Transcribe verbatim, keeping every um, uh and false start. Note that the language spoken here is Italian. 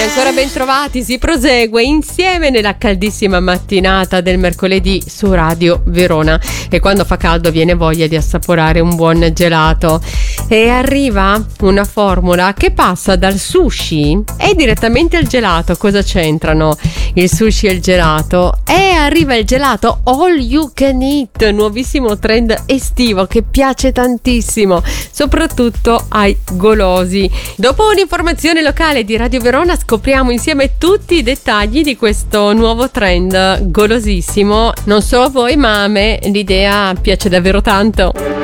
ancora ben trovati, si prosegue insieme nella caldissima mattinata del mercoledì su Radio Verona e quando fa caldo viene voglia di assaporare un buon gelato e arriva una formula che passa dal sushi e direttamente al gelato. Cosa c'entrano il sushi e il gelato? E arriva il gelato all you can eat, nuovissimo trend estivo che piace tantissimo soprattutto ai golosi. Dopo un'informazione locale di Radio Verona scopriamo insieme tutti i dettagli di questo nuovo trend golosissimo. Non so a voi, ma a me l'idea piace davvero tanto.